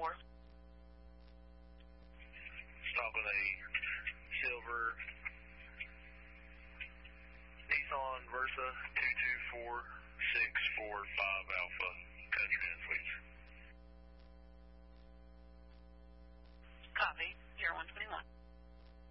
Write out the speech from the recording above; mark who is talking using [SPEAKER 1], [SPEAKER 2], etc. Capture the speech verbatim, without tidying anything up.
[SPEAKER 1] four.
[SPEAKER 2] Stopping a silver Nissan Versa two two four six four five Alpha.